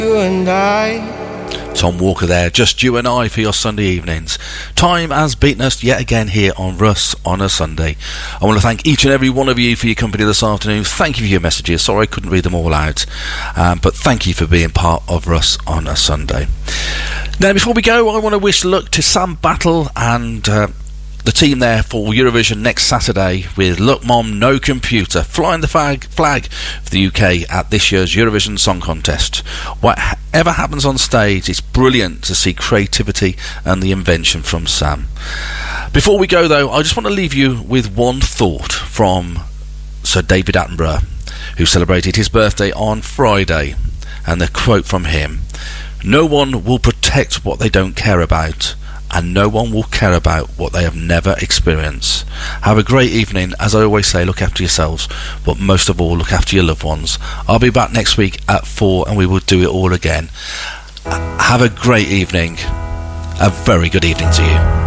You and I. Tom Walker there, Just You and I for your Sunday evenings. Time has beaten us yet again here on Russ on a Sunday. I want to thank each and every one of you for your company this afternoon. Thank you for your messages. Sorry I couldn't read them all out, but thank you for being part of Russ on a Sunday. Now before we go, I want to wish luck to Sam Battle and the team there for Eurovision next Saturday with Look Mom No Computer flying the flag for the UK at this year's Eurovision Song Contest. Whatever happens on stage, it's brilliant to see creativity and the invention from Sam. Before we go though, I just want to leave you with one thought from Sir David Attenborough, who celebrated his birthday on Friday, and the quote from him: "No one will protect what they don't care about, and no one will care about what they have never experienced." Have a great evening. As I always say, look after yourselves, but most of all, look after your loved ones. I'll be back next week at 4 and we will do it all again. Have a great evening. A very good evening to you.